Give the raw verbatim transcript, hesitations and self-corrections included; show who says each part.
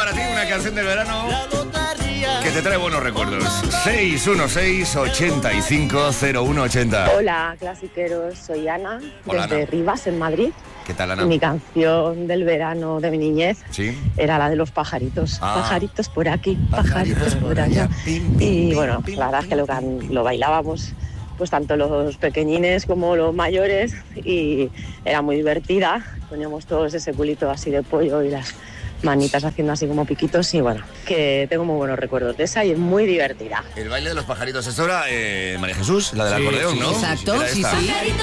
Speaker 1: para ti, una canción del verano que te trae buenos recuerdos. seis uno seis, ochenta y cinco, cero uno ochenta.
Speaker 2: Hola, clasiqueros, soy Ana,
Speaker 1: Hola,
Speaker 2: desde
Speaker 1: Ana.
Speaker 2: Rivas, en Madrid.
Speaker 1: ¿Qué tal, Ana?
Speaker 2: Y mi canción del verano de mi niñez
Speaker 1: ¿Sí?
Speaker 2: era la de los pajaritos.
Speaker 1: Ah.
Speaker 2: Pajaritos por aquí, pajaritos por allá.
Speaker 1: Pim, pim,
Speaker 2: Y bueno,
Speaker 1: pim,
Speaker 2: la verdad es que lo, can- lo bailábamos pues tanto los pequeñines como los mayores y era muy divertida. Poníamos todos ese culito así de pollo y las manitas haciendo así como piquitos y bueno, que tengo muy buenos recuerdos de esa y es muy divertida.
Speaker 1: El baile de los pajaritos. Esto era eh, María Jesús, la del
Speaker 3: Sí,
Speaker 1: acordeón,
Speaker 3: sí,
Speaker 1: ¿no?
Speaker 4: Exacto,
Speaker 1: Era
Speaker 4: sí,
Speaker 1: esta.
Speaker 4: sí.